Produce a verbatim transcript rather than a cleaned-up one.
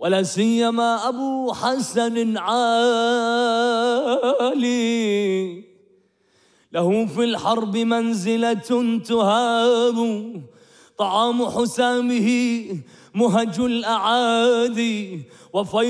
ولا سيما أبو حسن عالي، له في الحرب منزلة تهاب، طعام حسامه مهج الأعادي وفيض